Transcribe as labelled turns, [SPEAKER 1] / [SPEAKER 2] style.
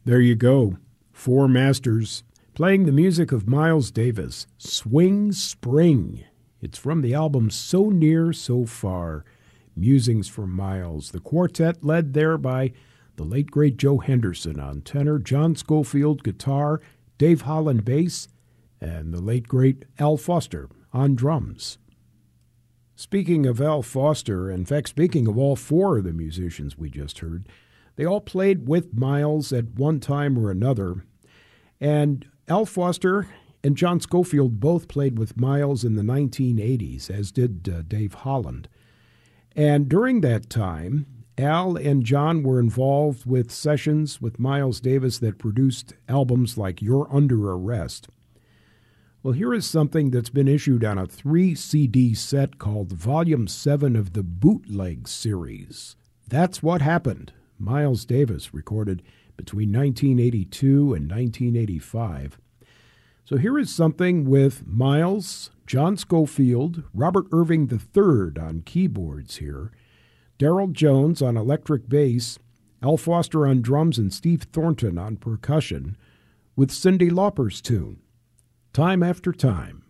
[SPEAKER 1] There you go. Four masters playing the music of Miles Davis, Swing Spring. It's from the album So Near, So Far, Musings from Miles. The quartet led there by the late great Joe Henderson on tenor, John Schofield guitar, Dave Holland bass, and the late great Al Foster on drums. Speaking of Al Foster, in fact, speaking of all four of the musicians we just heard, they all played with Miles at one time or another. And Al Foster and John Schofield both played with Miles in the 1980s, as did Dave Holland. And during that time, Al and John were involved with sessions with Miles Davis that produced albums like You're Under Arrest. Well, here is something that's been issued on a 3-CD set called Volume 7 of the Bootleg series. That's What Happened. Miles Davis recorded between 1982 and 1985. So here is something with Miles, John Schofield, Robert Irving III on keyboards here, Darryl Jones on electric bass, Al Foster on drums, and Steve Thornton on percussion, with Cyndi Lauper's tune, Time After Time.